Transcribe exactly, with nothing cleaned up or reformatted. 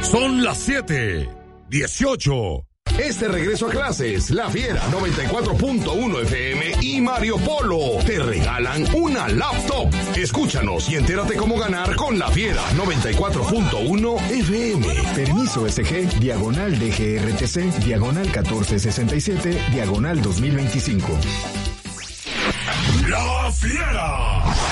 Son las siete dieciocho. Este regreso a clases, La Fiera noventa y cuatro punto uno F M y Mario Polo te regalan una laptop. Escúchanos y entérate cómo ganar con La Fiera noventa y cuatro punto uno F M. Permiso S G, diagonal D G R T C, diagonal catorce sesenta y siete, diagonal dos mil veinticinco. La Fiera.